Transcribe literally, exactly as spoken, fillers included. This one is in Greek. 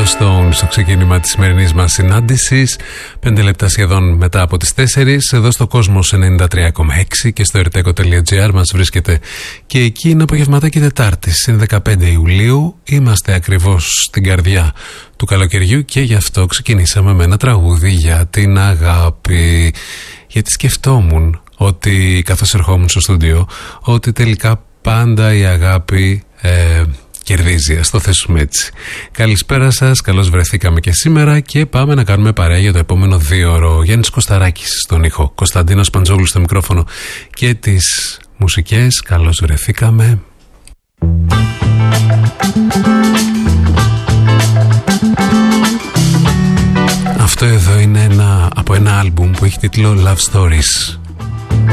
Stones στο ξεκίνημα της σημερινής μας συνάντησης. Πέντε λεπτά σχεδόν μετά από τις τέσσερις. Εδώ στο Κόσμος ενενήντα τρία κόμμα έξι και στο ερτέκο τελεία τζι άρ μας βρίσκεται και εκεί είναι απογευματάκι Τετάρτης. Είναι δεκαπέντε Ιουλίου. Είμαστε ακριβώς στην καρδιά του καλοκαιριού και γι' αυτό ξεκινήσαμε με ένα τραγούδι για την αγάπη. Γιατί σκεφτόμουν ότι καθώς ερχόμουν στο στούντιο ότι τελικά πάντα η αγάπη ε, κερδίζει, ας το θέσουμε έτσι. Καλησπέρα σας, καλώς βρεθήκαμε και σήμερα και πάμε να κάνουμε παρέα για το επόμενο δύο ώρο. Γιάννης Κωσταράκης στον ήχο, Κωνσταντίνος Παντζόγλου στο μικρόφωνο και τις μουσικές. Καλώς βρεθήκαμε. Αυτό εδώ είναι ένα, από ένα άλμπουμ που έχει τίτλο Love Stories.